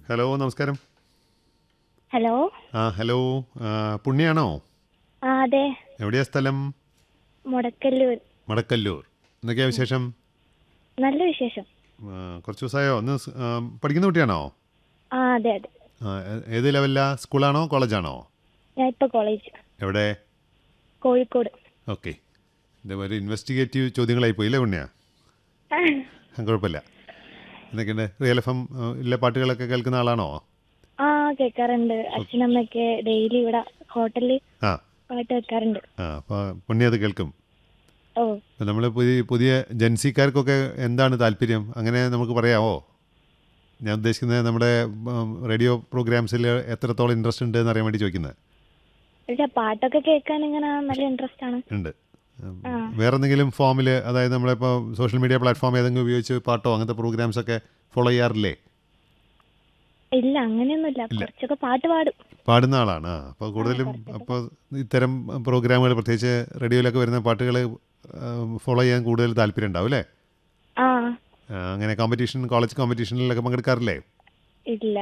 Hello, നമസ്കാരം. Hello. Hello. പുണ്യാണോ? അതെ. എവിടെയാ സ്ഥലം? മുടക്കല്ലൂർ. മടക്കല്ലൂർ. എന്തൊക്കെയാ വിശേഷം? നല്ല വിശേഷം. കുറച്ച് ദിവസമായോ? പഠിക്കുന്ന കുട്ടിയാണോ? അതെ അതെ. ഏത് ലെവലിലാ? സ്കൂളാണോ കോളേജാണോ? ഞാൻ ഇപ്പൊ കോളേജ്. എവിടെ? കോഴിക്കോട്. ഓക്കെ. ഇതേപോലെ ഇൻവെസ്റ്റിഗേറ്റീവ് ചോദ്യങ്ങളായി പോയില്ലേ പുണ്യ? കുഴപ്പമില്ല. എന്തൊക്കെയുണ്ട്? റിയൽ എഫ് എം ഇല്ല പാട്ടുകളൊക്കെ കേൾക്കുന്ന ആളാണോ? കേൾക്കാറുണ്ട്. അച്ഛനമ്മയൊക്കെ ഡെയിലി ഇവിടെ ഹോട്ടലിൽ ആ പാട്ട് വെക്കാറുണ്ട്. അപ്പോൾ പുണ്യ അത് കേൾക്കും. ഓ. നമ്മൾ പുതിയ ജൻസിക്കാർക്കൊക്കെ എന്താണ് താല്പര്യം, അങ്ങനെ നമുക്ക് പറയാമോ? ഞാൻ ഉദ്ദേശിക്കുന്നത് നമ്മുടെ റേഡിയോ പ്രോഗ്രാംസിൽ എത്രത്തോളം ഇൻട്രസ്റ്റ് ഉണ്ട് എന്നറിയാൻ വേണ്ടി ചോദിക്കുന്നത്. പക്ഷെ പാട്ടൊക്കെ കേൾക്കാൻ ഇങ്ങനെ നല്ല ഇൻട്രസ്റ്റ് ആണ്. ഉണ്ട്. വേറെ എന്തെങ്കിലും ഫോമിൽ, അതായത് നമ്മളിപ്പോൾ സോഷ്യൽ മീഡിയ പ്ലാറ്റ്ഫോം ഏതെങ്കിലും ഉപയോഗിച്ച് പാട്ടോ അങ്ങനത്തെ പ്രോഗ്രാംസൊക്കെ ഫോളോ ചെയ്യാറില്ലേ? ഇല്ല, അങ്ങനെയൊന്നുമില്ല. കുറച്ചൊക്കെ പാട്ട് പാടും. പാടുന്ന ആളാണ്. അപ്പോൾ കൂടുതലും അപ്പോൾ ഇത്തരം പ്രോഗ്രാമുകൾ, പ്രത്യേകിച്ച് റേഡിയോയിലൊക്കെ വരുന്ന പാട്ടുകൾ ഫോളോ ചെയ്യാൻ കൂടുതൽ താല്പര്യം ഉണ്ടാവും അല്ലേ? അങ്ങനെ കോമ്പറ്റീഷൻ, കോളേജ് കോമ്പറ്റീഷനിലൊക്കെ പങ്കെടുക്കാറില്ലേ? ഇല്ല.